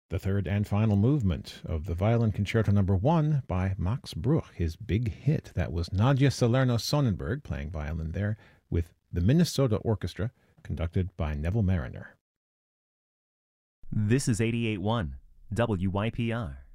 The third and final movement of the Violin Concerto No. 1 by Max Bruch, his big hit. That was Nadia Salerno-Sonnenberg playing violin there with the Minnesota Orchestra, conducted by Neville Mariner. This is 88.1 WYPR.